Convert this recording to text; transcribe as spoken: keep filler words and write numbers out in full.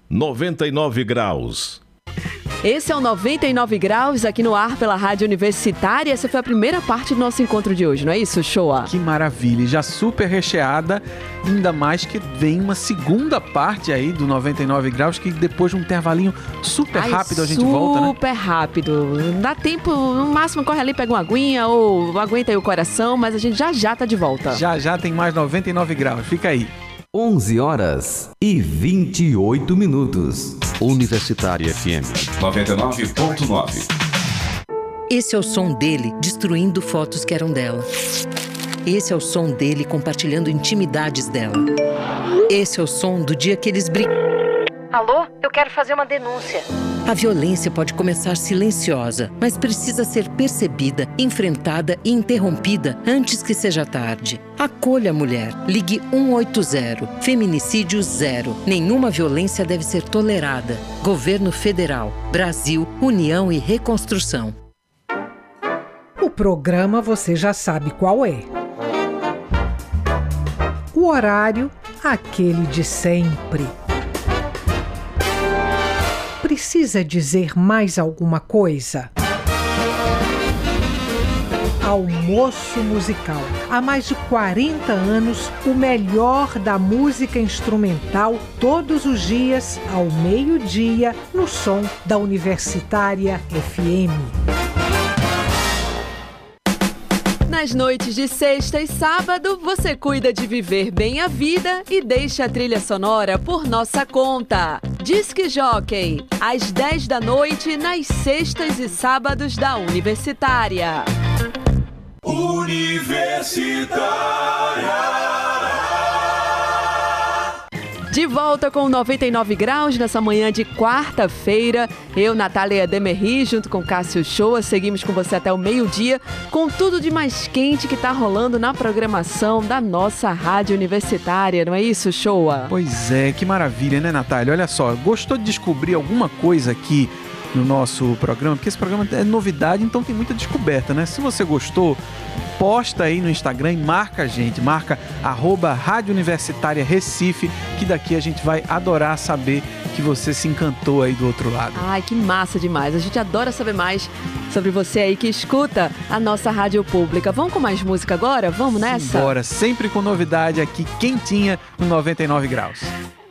noventa e nove graus. Esse é o noventa e nove graus aqui no ar pela Rádio Universitária. Essa foi a primeira parte do nosso encontro de hoje, não é isso, Shoa? Que maravilha, já super recheada, ainda mais que vem uma segunda parte aí do noventa e nove graus, que depois de um intervalinho super Ai, rápido a gente volta, né? Super rápido, dá tempo, no máximo corre ali, pega uma aguinha ou aguenta aí o coração, mas a gente já já tá de volta. Já já tem mais noventa e nove graus, fica aí. onze horas e vinte e oito minutos. Universitária F M noventa e nove ponto nove. Esse é o som dele destruindo fotos que eram dela. Esse é o som dele compartilhando intimidades dela. Esse é o som do dia que eles brigam. Alô? Eu quero fazer uma denúncia. A violência pode começar silenciosa, mas precisa ser percebida, enfrentada e interrompida antes que seja tarde. Acolha a mulher. Ligue um oito zero. Feminicídio zero. Nenhuma violência deve ser tolerada. Governo Federal. Brasil, União e Reconstrução. O programa você já sabe qual é. O horário, aquele de sempre. Precisa dizer mais alguma coisa? Almoço Musical. Há mais de quarenta anos, o melhor da música instrumental, todos os dias, ao meio-dia, no som da Universitária F M. Nas noites de sexta e sábado, você cuida de viver bem a vida e deixa a trilha sonora por nossa conta. Disque Jockey, às dez da noite, nas sextas e sábados da Universitária. Universitária. De volta com noventa e nove graus nessa manhã de quarta-feira. Eu, Natália Demerri, junto com Cássio Shoa, seguimos com você até o meio-dia com tudo de mais quente que está rolando na programação da nossa Rádio Universitária. Não é isso, Shoa? Pois é, que maravilha, né, Natália? Olha só, gostou de descobrir alguma coisa aqui no nosso programa? Porque esse programa é novidade, então tem muita descoberta, né? Se você gostou, posta aí no Instagram e marca a gente, marca arroba Rádio Universitária Recife, que daqui a gente vai adorar saber que você se encantou aí do outro lado. Ai, que massa demais, a gente adora saber mais sobre você aí que escuta a nossa rádio pública. Vamos com mais música agora? Vamos nessa? Bora, sempre com novidade aqui, quentinha no noventa e nove graus.